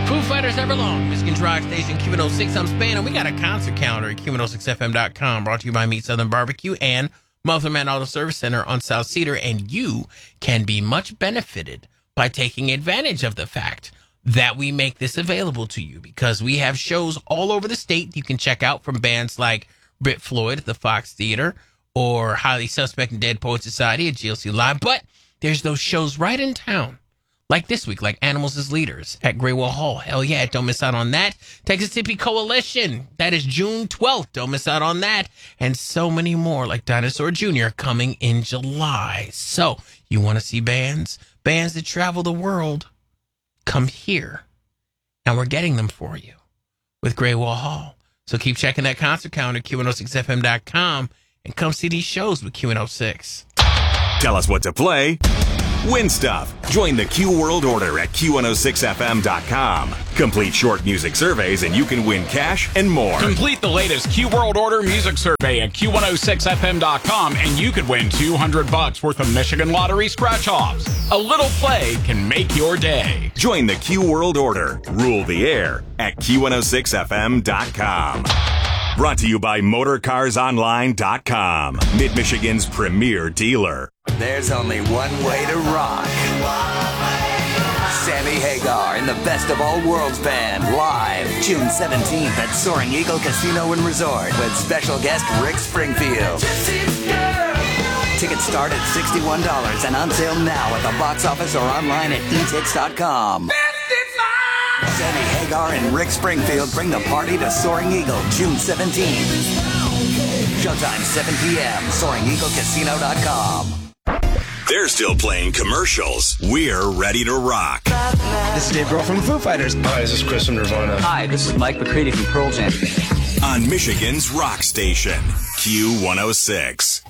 Foo Fighters Everlong, Michigan's Rock Station, Q106. I'm Span, and we got a concert calendar at Q106FM.com, brought to you by Meat Southern Barbecue and Muffler Man Auto Service Center on South Cedar. And you can be much benefited by taking advantage of the fact that we make this available to you, because we have shows all over the state you can check out from bands like Brit Floyd at the Fox Theater or Highly Suspect and Dead Poets Society at GLC Live. But there's those shows right in town, like this week, like Animals as Leaders at Graywell Hall. Hell yeah, don't miss out on that. Texas Hippie Coalition, that is June 12th. Don't miss out on that. And so many more, like Dinosaur Jr. coming in July. So, you want to see bands that travel the world? Come here. And we're getting them for you with Graywell Hall. So keep checking that concert calendar, Q106FM.com, and come see these shows with Q106. Tell us what to play. Win stuff. Join the Q World Order at Q106FM.com. Complete short music surveys and you can win cash and more. Complete the latest Q World Order music survey at Q106FM.com and you could win $200 worth of Michigan Lottery scratch-offs. A little play can make your day. Join the Q World Order. Rule the air at Q106FM.com. Brought to you by MotorCarsOnline.com, Mid-Michigan's premier dealer. There's only one way to rock. Sammy Hagar in the Best of All Worlds Band, live June 17th at Soaring Eagle Casino and Resort with special guest Rick Springfield. Tickets start at $61 and on sale now at the box office or online at etix.com. Sammy Hagar and Rick Springfield bring the party to Soaring Eagle June 17th. Showtime 7 p.m. SoaringEagleCasino.com. They're still playing commercials. We're ready to rock. This is Dave Grohl from the Foo Fighters. Hi, this is Chris from Nirvana. Hi, this is Mike McCready from Pearl Jam. On Michigan's Rock Station, Q106.